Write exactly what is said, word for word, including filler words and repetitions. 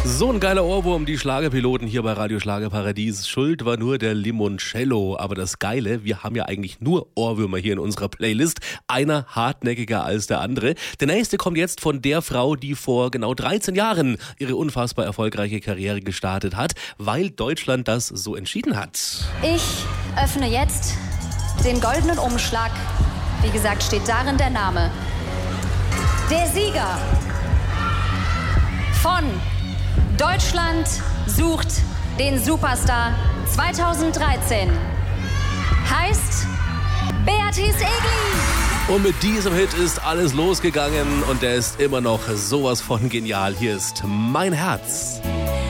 So ein geiler Ohrwurm, die Schlagerpiloten hier bei Radio Schlagerparadies. Schuld war nur der Limoncello. Aber das Geile, wir haben ja eigentlich nur Ohrwürmer hier in unserer Playlist. Einer hartnäckiger als der andere. Der nächste kommt jetzt von der Frau, die vor genau dreizehn Jahren ihre unfassbar erfolgreiche Karriere gestartet hat, weil Deutschland das so entschieden hat. Ich öffne jetzt den goldenen Umschlag. Wie gesagt, steht darin der Name. Der Sieger von Deutschland sucht den Superstar zweitausenddreizehn heißt Beatrice Egli. Und mit diesem Hit ist alles losgegangen und der ist immer noch sowas von genial. Hier ist Mein Herz.